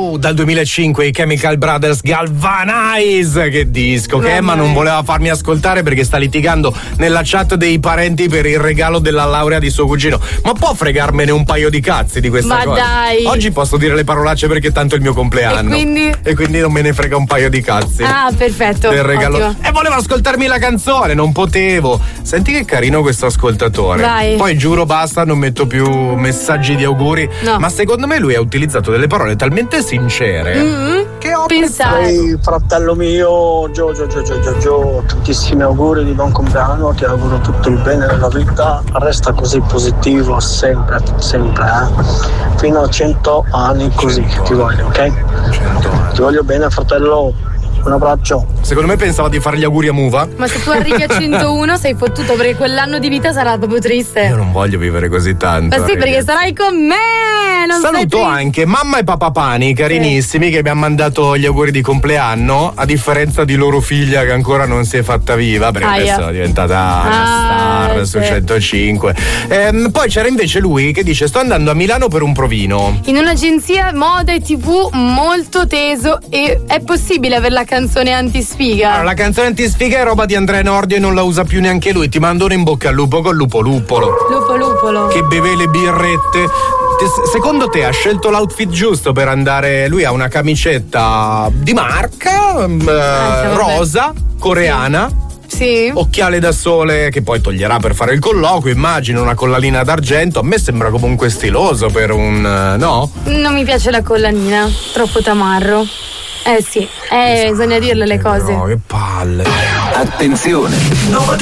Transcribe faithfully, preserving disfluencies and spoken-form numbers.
Oh, dal duemilacinque i Chemical Brothers, Galvanize, che disco che Emma non voleva farmi ascoltare perché sta litigando nella chat dei parenti per il regalo della laurea di suo cugino. Ma può fregarmene un paio di cazzi di questa Ma cosa? dai. Oggi posso dire le parolacce perché tanto è il mio compleanno. E quindi? E quindi non me ne frega un paio di cazzi. Ah, perfetto. Del regalo. Ottimo. E volevo ascoltarmi la canzone, non potevo. Senti che carino questo ascoltatore. Vai. Poi giuro basta, non metto più messaggi di auguri. No. Ma secondo me lui ha utilizzato delle parole talmente sincere Mm-hmm. che ho Pensare. Ehi, fratello mio, Gio, Gio, Gio, Gio, Gio, Gio, tantissimi auguri di buon compleanno, ti auguro tutto il bene nella vita, resta così positivo sempre, sempre, eh? Fino a cento anni così, ti voglio, ok? Ti voglio bene, fratello, un abbraccio. Secondo me pensava di fare gli auguri a Muva. Ma se tu arrivi a centouno sei fottuto perché quell'anno di vita sarà proprio triste. Io non voglio vivere così tanto. Ma sì, perché sarai con me. Non Saluto anche mamma e papà Pani, carinissimi, sì, che mi hanno mandato gli auguri di compleanno, a differenza di loro figlia che ancora non si è fatta viva, perché Aia. adesso è diventata una Ah, star sì. su centocinque. Ehm, poi c'era invece lui che dice: sto andando a Milano per un provino. In un'agenzia moda e tv molto teso. E è possibile avere la canzone antisfiga? Allora, la canzone antisfiga è roba di Andrea Nordio e non la usa più neanche lui. Ti mando un in bocca al lupo con Lupo Lupolo, Lupo Lupolo. che beve le birrette. Te- Secondo te ha scelto l'outfit giusto per andare? Lui ha una camicetta di marca, mm, vabbè. rosa, coreana, Sì. occhiale da sole che poi toglierà per fare il colloquio, immagino, una collanina d'argento. A me sembra comunque stiloso per un... eh, no? Non mi piace la collanina, troppo tamarro. Eh sì, eh, bisogna dirle le cose. No, che palle. Attenzione!